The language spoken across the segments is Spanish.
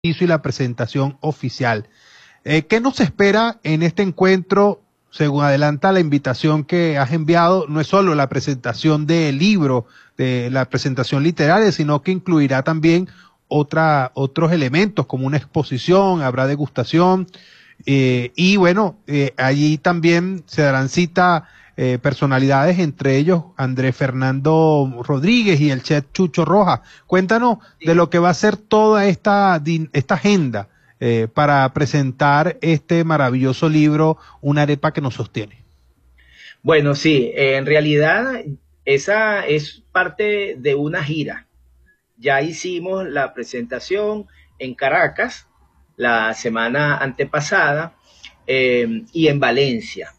y la presentación oficial. ¿Qué nos espera en este encuentro? Según adelanta la invitación que has enviado, no es solo la presentación del libro, de la presentación literaria, sino que incluirá también otros elementos como una exposición, habrá degustación, y bueno, allí también se darán cita personalidades, entre ellos Andrés Fernando Rodríguez y el chef Chucho Rojas. Cuéntanos de lo que va a ser toda esta agenda para presentar este maravilloso libro, Una arepa que nos sostiene. Bueno, sí, en realidad esa es parte de una gira. Ya hicimos la presentación en Caracas la semana antepasada y en Valencia.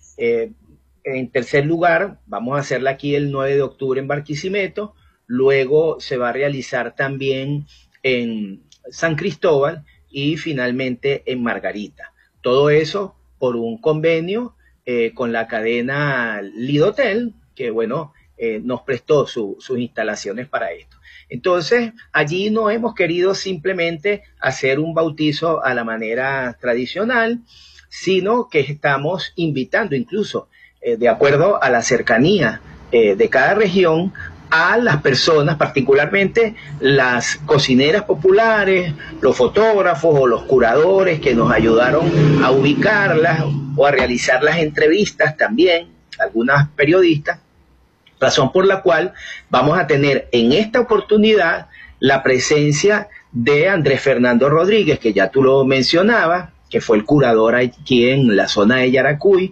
En tercer lugar, vamos a hacerla aquí el 9 de octubre en Barquisimeto. Luego se va a realizar también en San Cristóbal y finalmente en Margarita. Todo eso por un convenio con la cadena Lidotel, que bueno, nos prestó sus instalaciones para esto. Entonces, allí no hemos querido simplemente hacer un bautizo a la manera tradicional, sino que estamos invitando incluso, de acuerdo a la cercanía de cada región, a las personas, particularmente las cocineras populares, los fotógrafos o los curadores que nos ayudaron a ubicarlas o a realizar las entrevistas también, algunas periodistas, razón por la cual vamos a tener en esta oportunidad la presencia de Andrés Fernando Rodríguez, que ya tú lo mencionabas, que fue el curador aquí en la zona de Yaracuy,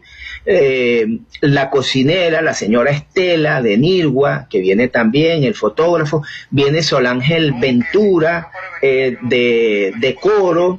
la cocinera, la señora Estela de Nirgua, que viene también, el fotógrafo, viene Solángel Ventura de Coro,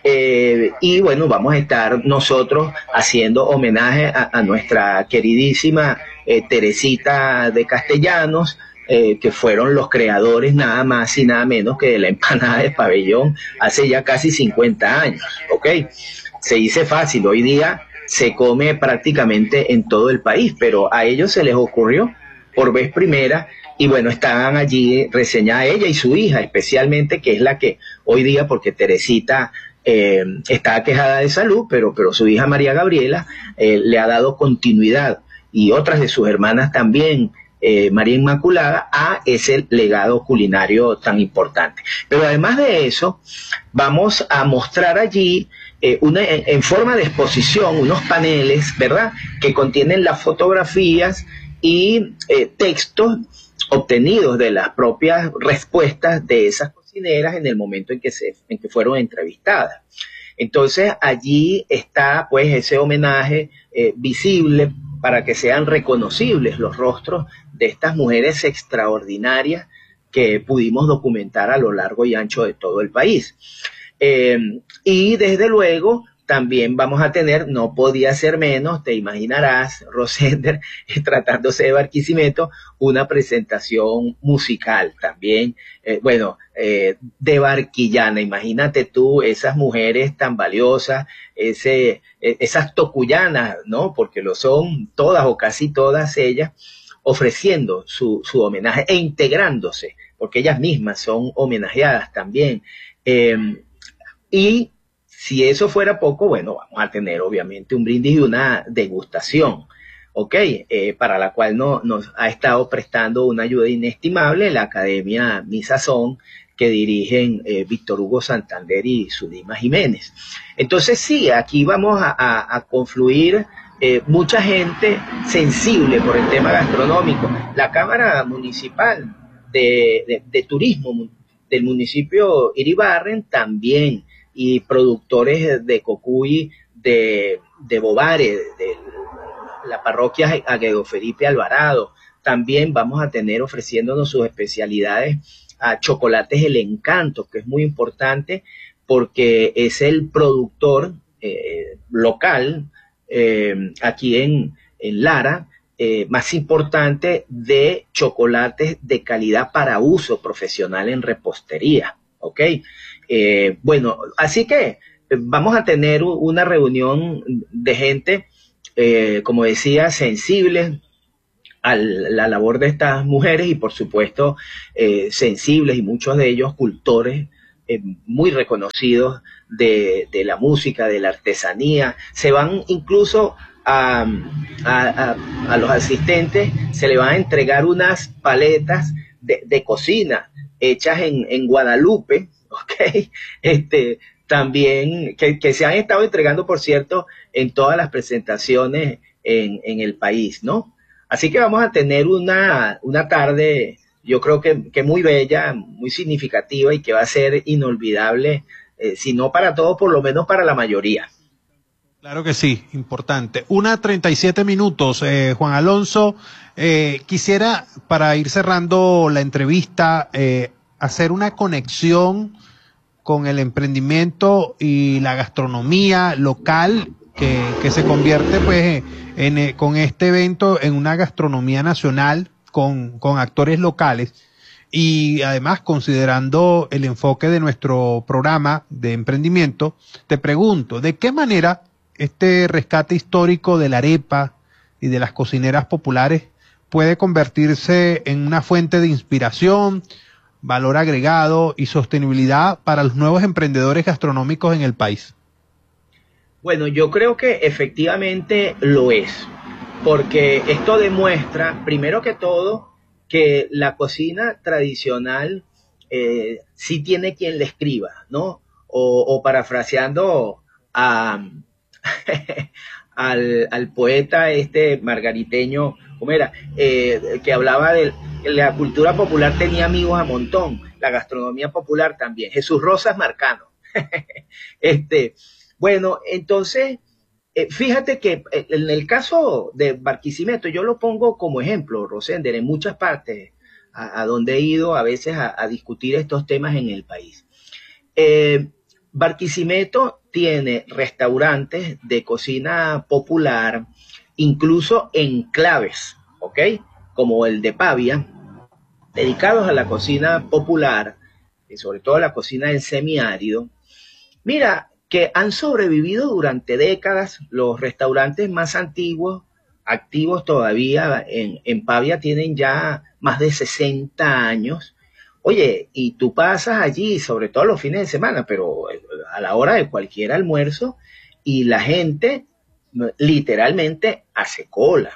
y bueno, vamos a estar nosotros haciendo homenaje a nuestra queridísima Teresita de Castellanos, que fueron los creadores nada más y nada menos que de la empanada de pabellón hace ya casi 50 años, ¿ok? Se dice fácil, hoy día se come prácticamente en todo el país, pero a ellos se les ocurrió por vez primera y bueno, estaban allí reseñada ella y su hija, especialmente, que es la que hoy día, porque Teresita está aquejada de salud, pero su hija María Gabriela le ha dado continuidad y otras de sus hermanas también, María Inmaculada, a ese legado culinario tan importante. Pero además de eso, vamos a mostrar allí en forma de exposición unos paneles, ¿verdad?, que contienen las fotografías y textos obtenidos de las propias respuestas de esas cocineras en el momento en que fueron entrevistadas. Entonces allí está pues ese homenaje visible para que sean reconocibles los rostros de estas mujeres extraordinarias que pudimos documentar a lo largo y ancho de todo el país. Y desde luego también vamos a tener, no podía ser menos, te imaginarás, Rosender, tratándose de Barquisimeto, una presentación musical también, de Barquillana. Imagínate tú, esas mujeres tan valiosas, esas tocuyanas, ¿no? Porque lo son todas o casi todas ellas, ofreciendo su homenaje e integrándose, porque ellas mismas son homenajeadas también. Y si eso fuera poco, bueno, vamos a tener obviamente un brindis y una degustación, ¿ok? Para la cual nos ha estado prestando una ayuda inestimable la Academia Mi Sazón, que dirigen Víctor Hugo Santander y Zulima Jiménez. Entonces sí, aquí vamos a confluir mucha gente sensible por el tema gastronómico. La Cámara Municipal de Turismo del municipio Iribarren también, y productores de Cocuy, de Bobare, de la parroquia Aguedo Felipe Alvarado. También vamos a tener ofreciéndonos sus especialidades a Chocolates El Encanto, que es muy importante porque es el productor local aquí en Lara, más importante de chocolates de calidad para uso profesional en repostería, ¿ok? Bueno, así que vamos a tener una reunión de gente, como decía, sensibles a la labor de estas mujeres y por supuesto sensibles, y muchos de ellos cultores muy reconocidos de la música, de la artesanía. Se van incluso a los asistentes, se le van a entregar unas paletas de cocina hechas en Guadalupe, ¿ok? También, que se han estado entregando, por cierto, en todas las presentaciones en el país, ¿no? Así que vamos a tener una tarde, yo creo que muy bella, muy significativa y que va a ser inolvidable, si no para todos, por lo menos para la mayoría. Claro que sí, importante. 1:37, Juan Alonso. Quisiera, para ir cerrando la entrevista, hacer una conexión con el emprendimiento y la gastronomía local que se convierte pues con este evento en una gastronomía nacional con actores locales y además considerando el enfoque de nuestro programa de emprendimiento, te pregunto, ¿de qué manera este rescate histórico de la arepa y de las cocineras populares puede convertirse en una fuente de inspiración, valor agregado y sostenibilidad para los nuevos emprendedores gastronómicos en el país? Bueno, yo creo que efectivamente lo es, porque esto demuestra, primero que todo, que la cocina tradicional sí tiene quien le escriba, ¿no? O parafraseando a, al poeta margariteño, ¿cómo era? Que hablaba de la cultura popular tenía amigos a montón, la gastronomía popular también. Jesús Rosas Marcano. Bueno, entonces, fíjate que en el caso de Barquisimeto, yo lo pongo como ejemplo, Rosender, en muchas partes a donde he ido a veces a discutir estos temas en el país. Barquisimeto tiene restaurantes de cocina popular, incluso enclaves, ¿ok? Como el de Pavia, dedicados a la cocina popular, y sobre todo a la cocina del semiárido. Mira, que han sobrevivido durante décadas. Los restaurantes más antiguos, activos todavía en Pavia, tienen ya más de 60 años. Oye, y tú pasas allí, sobre todo los fines de semana, pero a la hora de cualquier almuerzo, y la gente literalmente hace cola.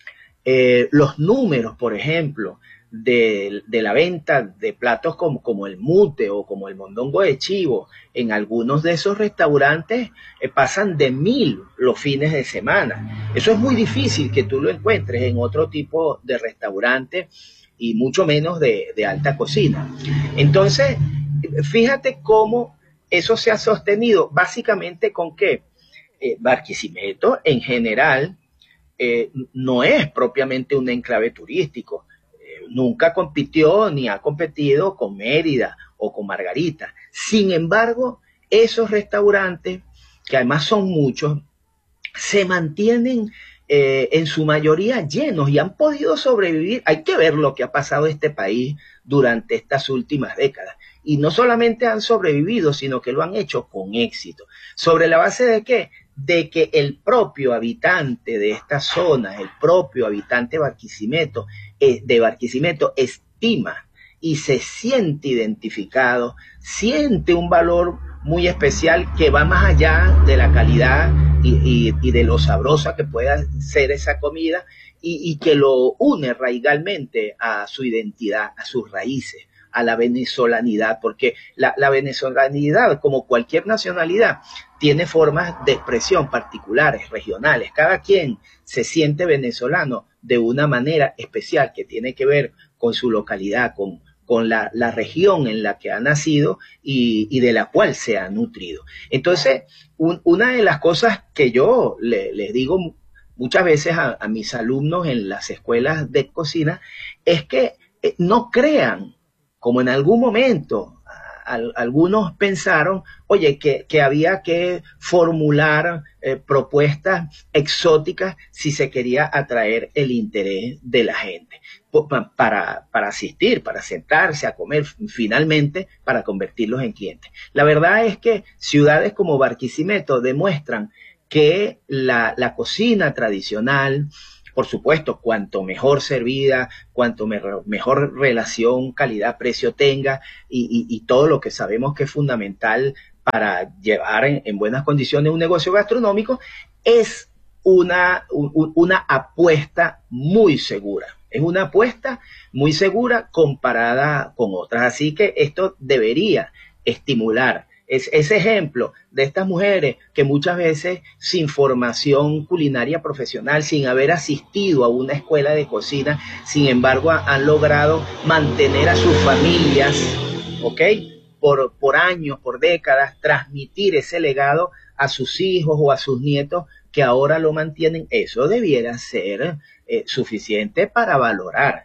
Los números, por ejemplo, de la venta de platos como el mute o como el mondongo de chivo, en algunos de esos restaurantes pasan de 1,000 los fines de semana. Eso es muy difícil que tú lo encuentres en otro tipo de restaurante y mucho menos de alta cocina. Entonces, fíjate cómo eso se ha sostenido básicamente con que Barquisimeto en general no es propiamente un enclave turístico. Nunca compitió ni ha competido con Mérida o con Margarita. Sin embargo, esos restaurantes, que además son muchos, se mantienen en su mayoría llenos y han podido sobrevivir. Hay que ver lo que ha pasado en este país durante estas últimas décadas. Y no solamente han sobrevivido, sino que lo han hecho con éxito. ¿Sobre la base de qué? De que el propio habitante de esta zona, el propio habitante de Barquisimeto, estima y se siente identificado, siente un valor muy especial que va más allá de la calidad y de lo sabrosa que pueda ser esa comida y que lo une radigalmente a su identidad, a sus raíces, a la venezolanidad, porque la venezolanidad, como cualquier nacionalidad, tiene formas de expresión particulares, regionales. Cada quien se siente venezolano de una manera especial que tiene que ver con su localidad, con la región en la que ha nacido y de la cual se ha nutrido. Entonces, una de las cosas que yo les digo muchas veces a mis alumnos en las escuelas de cocina es que no crean, como en algún momento algunos pensaron, oye, que había que formular propuestas exóticas si se quería atraer el interés de la gente, para asistir, para sentarse a comer, finalmente para convertirlos en clientes. La verdad es que ciudades como Barquisimeto demuestran que la cocina tradicional, Por supuesto, cuanto mejor servida, cuanto mejor relación calidad-precio tenga y todo lo que sabemos que es fundamental para llevar en buenas condiciones un negocio gastronómico, es una apuesta muy segura. Es una apuesta muy segura comparada con otras. Así que esto debería estimular ese ejemplo de estas mujeres que muchas veces sin formación culinaria profesional, sin haber asistido a una escuela de cocina, sin embargo han logrado mantener a sus familias, ¿ok? Por años, por décadas, transmitir ese legado a sus hijos o a sus nietos que ahora lo mantienen. Eso debiera ser suficiente para valorar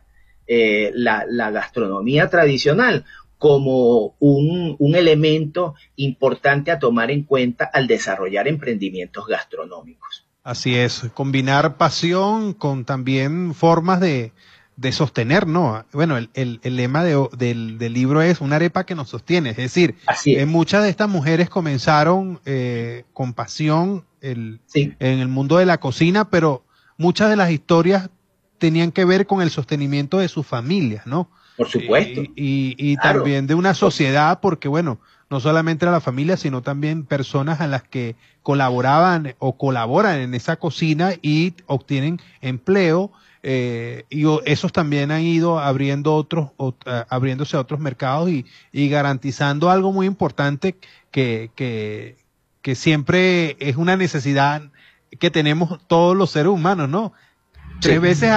la gastronomía tradicional como un elemento importante a tomar en cuenta al desarrollar emprendimientos gastronómicos. Así es, combinar pasión con también formas de sostener, ¿no? Bueno, el lema del libro es una arepa que nos sostiene, es decir, muchas de estas mujeres comenzaron con pasión en el mundo de la cocina, pero muchas de las historias tenían que ver con el sostenimiento de sus familias, ¿no? Por supuesto. Y claro, también de una sociedad, porque bueno, no solamente era la familia, sino también personas a las que colaboraban o colaboran en esa cocina y obtienen empleo, y esos también han ido abriéndose a otros mercados y garantizando algo muy importante que siempre es una necesidad que tenemos todos los seres humanos, ¿no? Tres veces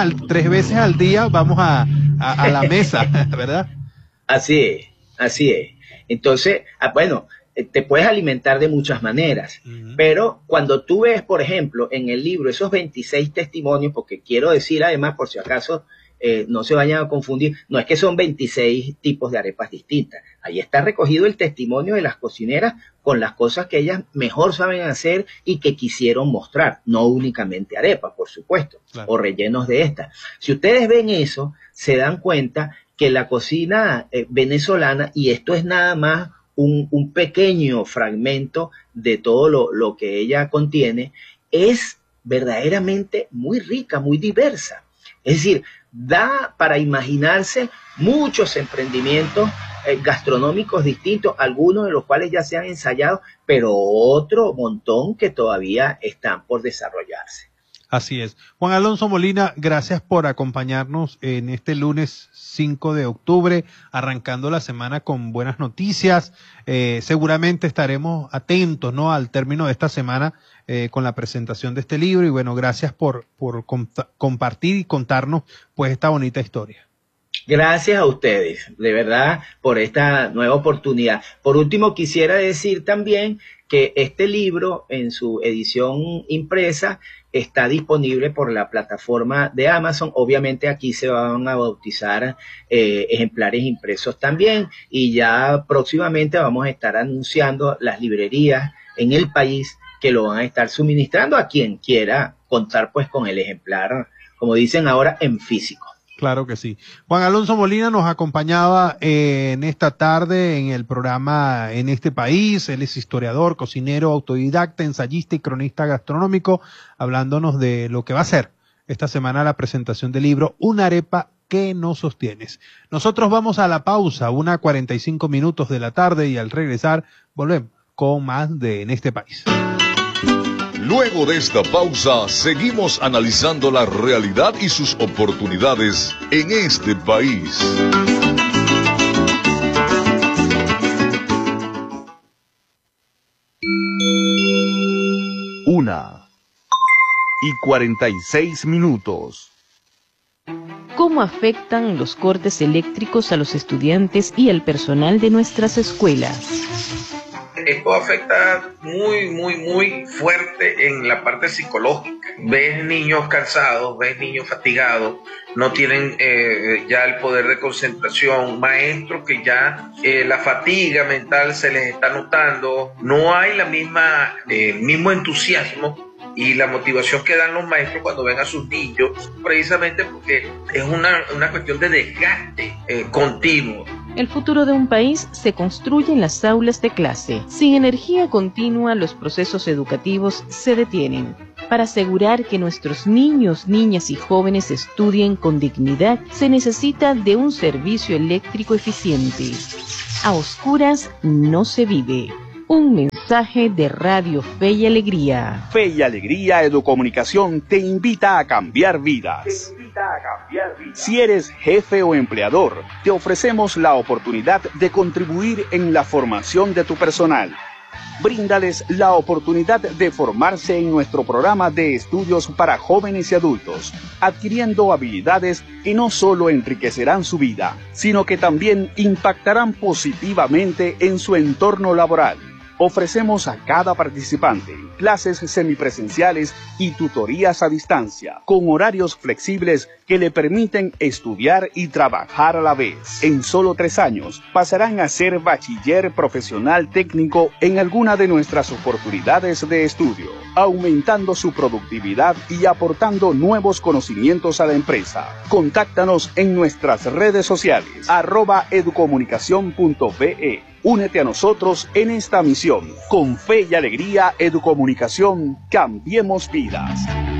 al día vamos a la mesa, ¿verdad? Así es, así es. Entonces, bueno, te puedes alimentar de muchas maneras, pero cuando tú ves, por ejemplo, en el libro esos 26 testimonios, porque quiero decir además, por si acaso no se vayan a confundir, no es que son 26 tipos de arepas distintas. Ahí está recogido el testimonio de las cocineras con las cosas que ellas mejor saben hacer y que quisieron mostrar, no únicamente arepas, por supuesto, claro, o rellenos de estas. Si ustedes ven eso, se dan cuenta que la cocina venezolana, y esto es nada más un pequeño fragmento de todo lo que ella contiene, es verdaderamente muy rica, muy diversa. Es decir, da para imaginarse muchos emprendimientos gastronómicos distintos, algunos de los cuales ya se han ensayado, pero otro montón que todavía están por desarrollarse. Así es. Juan Alonso Molina, gracias por acompañarnos en este lunes 5 de octubre, arrancando la semana con buenas noticias. Seguramente estaremos atentos, ¿no?, al término de esta semana con la presentación de este libro. Y bueno, gracias por compartir y contarnos pues esta bonita historia. Gracias a ustedes, de verdad, por esta nueva oportunidad. Por último, quisiera decir también que este libro, en su edición impresa, está disponible por la plataforma de Amazon. Obviamente aquí se van a bautizar ejemplares impresos también, y ya próximamente vamos a estar anunciando las librerías en el país que lo van a estar suministrando a quien quiera contar pues con el ejemplar, como dicen ahora, en físico. Claro que sí. Juan Alonso Molina nos acompañaba en esta tarde en el programa En este País. Él es historiador, cocinero, autodidacta, ensayista y cronista gastronómico, hablándonos de lo que va a ser esta semana la presentación del libro Una arepa que nos sostienes. Nosotros vamos a la pausa, 1:45 de la tarde, y al regresar volvemos con más de En este País. Luego de esta pausa, seguimos analizando la realidad y sus oportunidades en este país. Una y 46 minutos. ¿Cómo afectan los cortes eléctricos a los estudiantes y al personal de nuestras escuelas? Esto afecta muy fuerte en la parte psicológica. Ves niños cansados, ves niños fatigados, no tienen ya el poder de concentración, maestros que ya la fatiga mental se les está notando, no hay el mismo entusiasmo y la motivación que dan los maestros cuando ven a sus niños, precisamente porque es una cuestión de desgaste continuo. El futuro de un país se construye en las aulas de clase. Sin energía continua, los procesos educativos se detienen. Para asegurar que nuestros niños, niñas y jóvenes estudien con dignidad, se necesita de un servicio eléctrico eficiente. A oscuras no se vive. Un mensaje de Radio Fe y Alegría. Fe y Alegría Educomunicación te invita a cambiar vidas. Si eres jefe o empleador, te ofrecemos la oportunidad de contribuir en la formación de tu personal. Bríndales la oportunidad de formarse en nuestro programa de estudios para jóvenes y adultos, adquiriendo habilidades que no solo enriquecerán su vida, sino que también impactarán positivamente en su entorno laboral. Ofrecemos a cada participante clases semipresenciales y tutorías a distancia, con horarios flexibles que le permiten estudiar y trabajar a la vez. En solo 3 años pasarán a ser bachiller profesional técnico en alguna de nuestras oportunidades de estudio, aumentando su productividad y aportando nuevos conocimientos a la empresa. Contáctanos en nuestras redes sociales, @educomunicacion.be. Únete a nosotros en esta misión. Con Fe y Alegría Educomunicación, cambiemos vidas.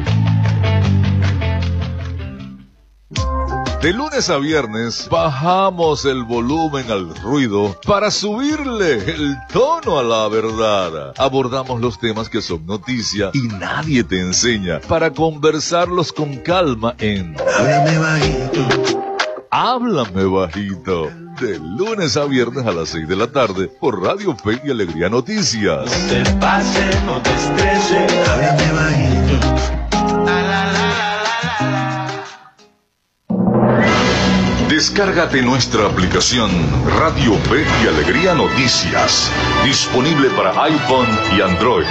De lunes a viernes bajamos el volumen al ruido para subirle el tono a la verdad. Abordamos los temas que son noticia y nadie te enseña para conversarlos con calma en Háblame Bajito. Háblame Bajito. De lunes a viernes a las 6 de la tarde por Radio Fe y Alegría Noticias. No te pase, no te estreses, háblame bajito. Descárgate nuestra aplicación Radio Fe y Alegría Noticias, disponible para iPhone y Android.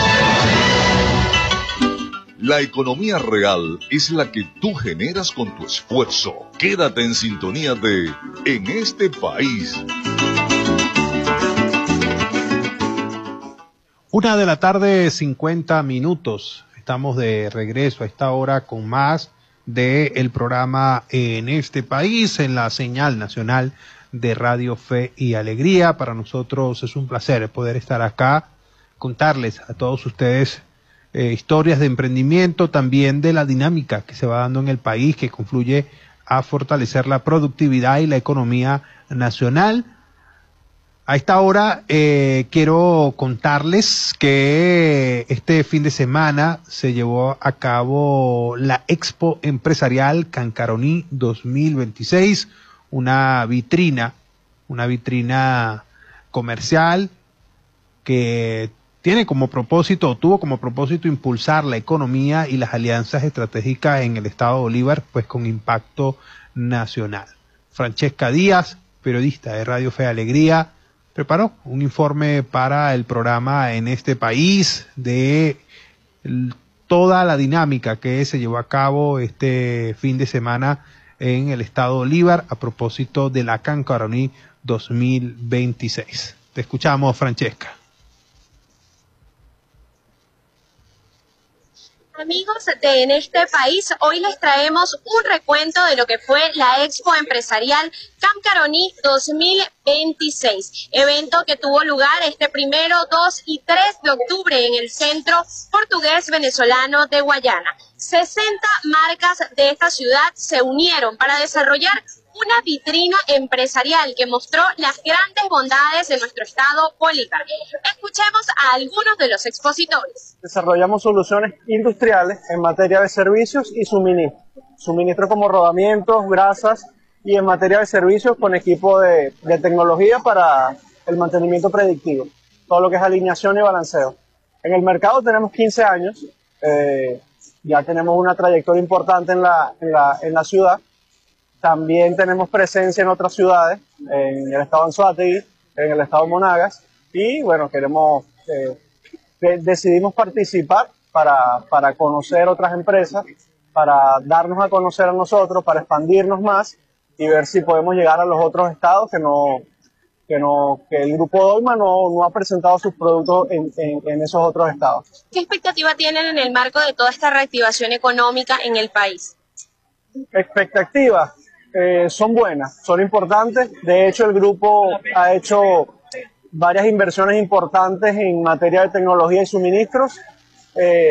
La economía real es la que tú generas con tu esfuerzo. Quédate en sintonía de En este país. 1 de la tarde, 50 minutos. Estamos de regreso a esta hora con más del programa En este país, en la señal nacional de Radio Fe y Alegría. Para nosotros es un placer poder estar acá, contarles a todos ustedes historias de emprendimiento, también de la dinámica que se va dando en el país, que confluye a fortalecer la productividad y la economía nacional. A esta hora quiero contarles que este fin de semana se llevó a cabo la Expo Empresarial Cancaroní 2026, una vitrina comercial que tuvo como propósito impulsar la economía y las alianzas estratégicas en el estado de Bolívar, pues con impacto nacional. Francesca Díaz, periodista de Radio Fe y Alegría, preparó un informe para el programa En este país de toda la dinámica que se llevó a cabo este fin de semana en el estado de Bolívar a propósito de la Cancaroní 2026. Te escuchamos, Francesca. Amigos de En este país, hoy les traemos un recuento de lo que fue la Expo Empresarial Cancaroní 2026, evento que tuvo lugar este 1, 2 y 3 de octubre en el Centro Portugués Venezolano de Guayana. 60 marcas de esta ciudad se unieron para desarrollar una vitrina empresarial que mostró las grandes bondades de nuestro estado Bolívar. Escuchemos a algunos de los expositores. Desarrollamos soluciones industriales en materia de servicios y suministros. Suministros como rodamientos, grasas y en materia de servicios con equipo de tecnología para el mantenimiento predictivo. Todo lo que es alineación y balanceo. En el mercado tenemos 15 años, ya tenemos una trayectoria importante en la ciudad. También tenemos presencia en otras ciudades, en el estado de Anzoátegui, en el estado de Monagas, y bueno, decidimos participar para conocer otras empresas, para darnos a conocer a nosotros, para expandirnos más y ver si podemos llegar a los otros estados que el Grupo Dolma no ha presentado sus productos en esos otros estados. ¿Qué expectativa tienen en el marco de toda esta reactivación económica en el país? Expectativas. Son buenas, son importantes. De hecho, el grupo ha hecho varias inversiones importantes en materia de tecnología y suministros.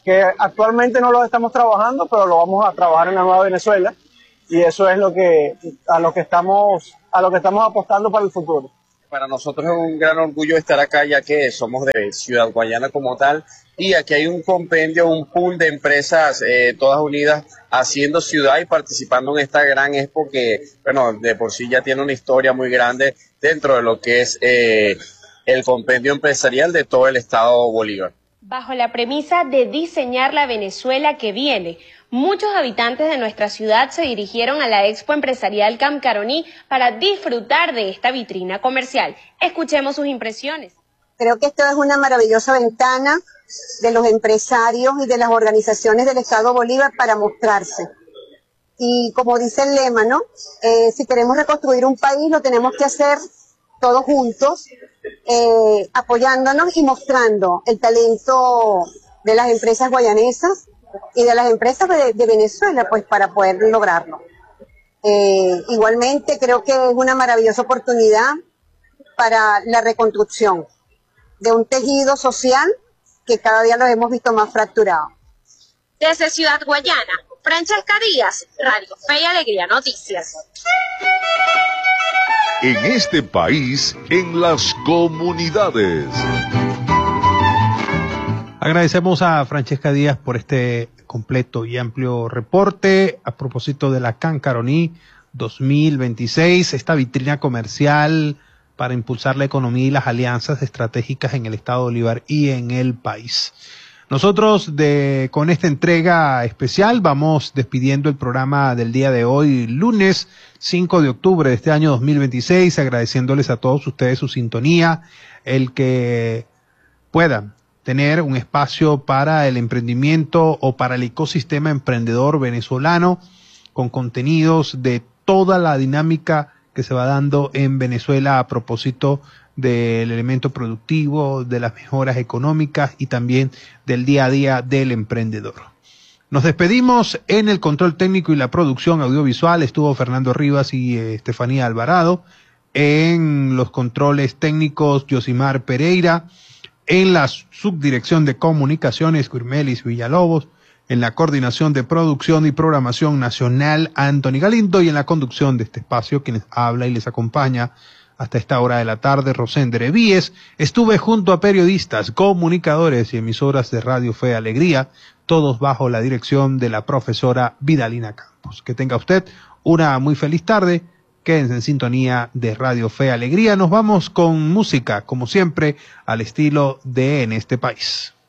que actualmente no lo estamos trabajando, pero lo vamos a trabajar en la nueva Venezuela, y eso es a lo que estamos apostando para el futuro. Para nosotros es un gran orgullo estar acá, ya que somos de Ciudad Guayana como tal, y aquí hay un compendio, un pool de empresas todas unidas haciendo ciudad y participando en esta gran expo que, bueno, de por sí ya tiene una historia muy grande dentro de lo que es el compendio empresarial de todo el estado Bolívar. Bajo la premisa de diseñar la Venezuela que viene, muchos habitantes de nuestra ciudad se dirigieron a la Expo Empresarial Camp Caroní para disfrutar de esta vitrina comercial. Escuchemos sus impresiones. Creo que esto es una maravillosa ventana de los empresarios y de las organizaciones del Estado Bolívar para mostrarse. Y como dice el lema, ¿no? Si queremos reconstruir un país, lo tenemos que hacer todos juntos, apoyándonos y mostrando el talento de las empresas guayanesas y de las empresas de Venezuela, pues para poder lograrlo. Igualmente creo que es una maravillosa oportunidad para la reconstrucción de un tejido social que cada día lo hemos visto más fracturado. Desde Ciudad Guayana, Francesca Díaz, Radio Fe y Alegría Noticias. En este país, en las comunidades. Agradecemos a Francesca Díaz por este completo y amplio reporte a propósito de la Camp Caroní 2026, esta vitrina comercial para impulsar la economía y las alianzas estratégicas en el estado Bolívar y en el país. Nosotros con esta entrega especial vamos despidiendo el programa del día de hoy, lunes 5 de octubre de este año 2026, agradeciéndoles a todos ustedes su sintonía, el que puedan tener un espacio para el emprendimiento o para el ecosistema emprendedor venezolano con contenidos de toda la dinámica que se va dando en Venezuela a propósito del elemento productivo, de las mejoras económicas y también del día a día del emprendedor. Nos despedimos. En el control técnico y la producción audiovisual estuvo Fernando Rivas y Estefanía Alvarado. En los controles técnicos, Yosimar Pereira. En la subdirección de comunicaciones, Guirmelis Villalobos. En la coordinación de producción y programación nacional, Anthony Galindo. Y en la conducción de este espacio, quienes habla y les acompaña hasta esta hora de la tarde, Rosender Evíes. Estuve junto a periodistas, comunicadores y emisoras de Radio Fe Alegría, todos bajo la dirección de la profesora Vidalina Campos. Que tenga usted una muy feliz tarde. Quédense en sintonía de Radio Fe Alegría. Nos vamos con música, como siempre, al estilo de En este país.